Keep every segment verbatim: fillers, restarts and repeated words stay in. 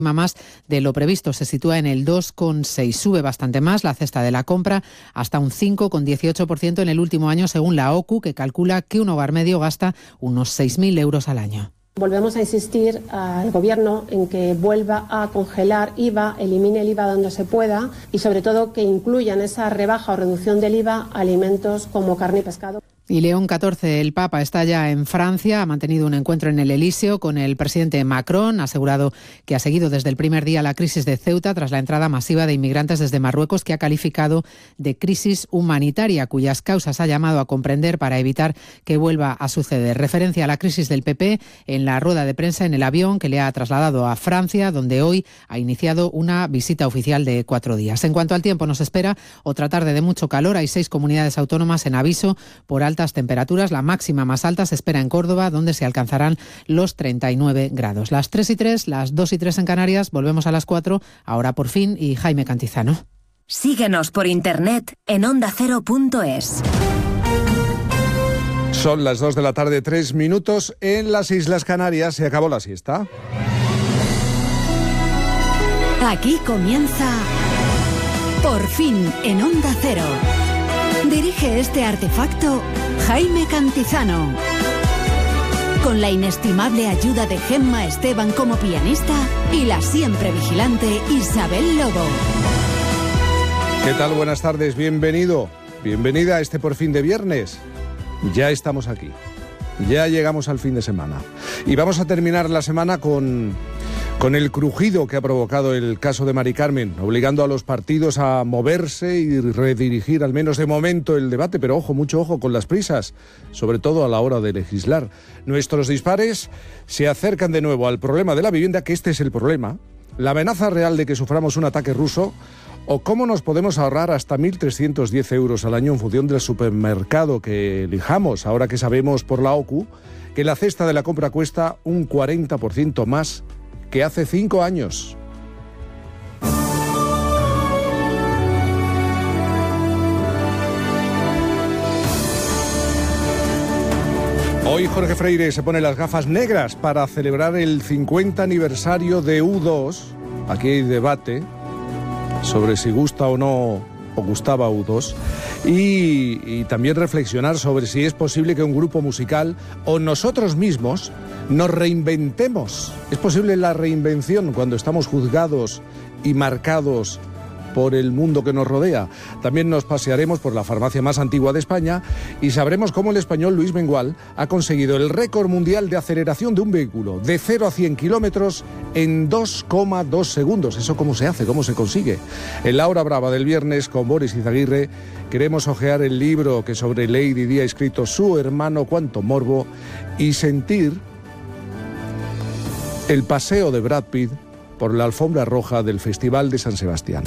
más de lo previsto, se sitúa en el dos coma seis, sube bastante más la cesta de la compra, hasta un cinco coma dieciocho por ciento en el último año, según la O C U, que calcula que un hogar medio gasta unos seis mil euros al año. Volvemos a insistir al Gobierno en que vuelva a congelar I V A, elimine el I V A donde se pueda y sobre todo que incluyan esa rebaja o reducción del I V A a alimentos como carne y pescado. Y León catorce, el Papa, está ya en Francia, ha mantenido un encuentro en el Elíseo con el presidente Macron, ha asegurado que ha seguido desde el primer día la crisis de Ceuta tras la entrada masiva de inmigrantes desde Marruecos, que ha calificado de crisis humanitaria, cuyas causas ha llamado a comprender para evitar que vuelva a suceder. Referencia a la crisis del P P en la rueda de prensa en el avión que le ha trasladado a Francia, donde hoy ha iniciado una visita oficial de cuatro días. En cuanto al tiempo, nos espera otra tarde de mucho calor. Hay seis comunidades autónomas en aviso por alta temperaturas. La máxima más alta se espera en Córdoba, donde se alcanzarán los treinta y nueve grados. Las tres y tres, las dos y tres en Canarias. Volvemos a las cuatro, ahora por fin, y Jaime Cantizano. Síguenos por internet en onda cero punto es. Son las dos de la tarde, tres minutos en las Islas Canarias. Se acabó la siesta. Aquí comienza Por fin en Onda Cero. Dirige este artefacto Jaime Cantizano, con la inestimable ayuda de Gemma Esteban como pianista y la siempre vigilante Isabel Lobo. ¿Qué tal? Buenas tardes, bienvenido, bienvenida a este Por fin de viernes. Ya estamos aquí, ya llegamos al fin de semana y vamos a terminar la semana con... con el crujido que ha provocado el caso de Mari Carmen, obligando a los partidos a moverse y redirigir, al menos de momento, el debate. Pero ojo, mucho ojo con las prisas, sobre todo a la hora de legislar. Nuestros dispares se acercan de nuevo al problema de la vivienda, que este es el problema, la amenaza real de que suframos un ataque ruso, o cómo nos podemos ahorrar hasta mil trescientos diez euros al año en función del supermercado que elijamos, ahora que sabemos por la O C U que la cesta de la compra cuesta un cuarenta por ciento más que hace cinco años. Hoy Jorge Freire se pone las gafas negras para celebrar el cincuenta aniversario de U dos. Aquí hay debate sobre si gusta o no, o gustaba U dos, y, y también reflexionar sobre si es posible que un grupo musical o nosotros mismos nos reinventemos. ¿Es posible la reinvención cuando estamos juzgados y marcados por el mundo que nos rodea? También nos pasearemos por la farmacia más antigua de España y sabremos cómo el español Luis Mengual ha conseguido el récord mundial de aceleración de un vehículo de cero a cien kilómetros en dos coma dos segundos. ¿Eso cómo se hace? ¿Cómo se consigue? En la hora brava del viernes con Boris Izaguirre queremos hojear el libro que sobre Lady Di ha escrito su hermano Cuánto Morbo y sentir el paseo de Brad Pitt por la alfombra roja del Festival de San Sebastián.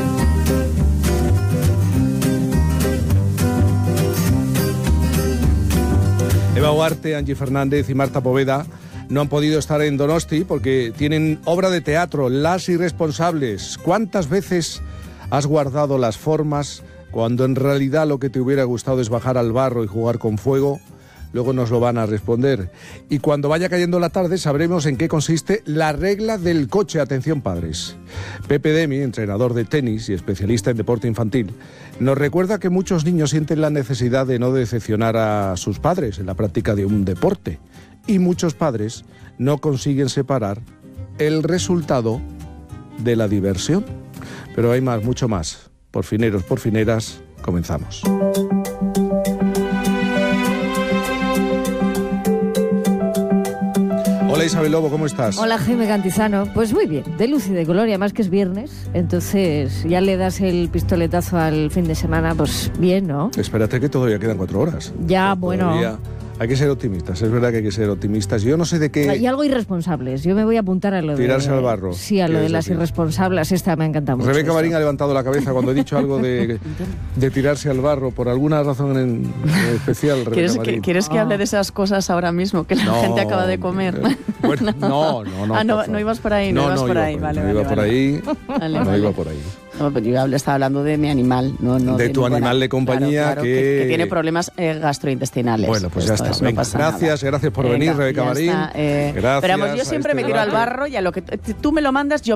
Eva Huarte, Angie Fernández y Marta Poveda no han podido estar en Donosti porque tienen obra de teatro, Las Irresponsables. ¿Cuántas veces has guardado las formas cuando en realidad lo que te hubiera gustado es bajar al barro y jugar con fuego? Luego nos lo van a responder. Y cuando vaya cayendo la tarde sabremos en qué consiste la regla del coche. Atención, padres. Pepe Demi, entrenador de tenis y especialista en deporte infantil, nos recuerda que muchos niños sienten la necesidad de no decepcionar a sus padres en la práctica de un deporte. Y muchos padres no consiguen separar el resultado de la diversión. Pero hay más, mucho más. Por fineros, por fineras, comenzamos. Hola Isabel Lobo, ¿cómo estás? Hola Jaime Cantizano, pues muy bien, de luz y de gloria, más que es viernes, entonces ya le das el pistoletazo al fin de semana, pues bien, ¿no? Espérate que todavía quedan cuatro horas. Ya, todavía bueno... Hay que ser optimistas, es verdad que hay que ser optimistas. Yo no sé de qué... Y algo irresponsables, yo me voy a apuntar a lo de... Tirarse al barro. Sí, a lo de las irresponsables, esta me ha encantado mucho. Rebeca esto. Marín ha levantado la cabeza cuando he dicho algo de, de tirarse al barro, por alguna razón en, en especial, Rebeca ¿Quieres Marín. que, ¿Quieres que hable de esas cosas ahora mismo, que la no, gente acaba de comer? Eh, bueno, no, no, no. Ah, no, no ibas por ahí, no, no ibas no por iba ahí, por vale, no vale. iba por vale. ahí, Vale, no vale. iba por ahí. No, pero yo estaba hablando de mi animal, no, no de, de tu ninguna. animal de compañía, claro, claro, que... que, que tiene problemas eh, gastrointestinales. Bueno, pues ya Esto está. es, no Venga, pasa gracias, nada. gracias por Venga, venir, Rebeca ya Marín. está, eh, Gracias. Pero vamos, yo siempre a este me tiro al debate. barro y a lo que t- tú me lo mandas, yo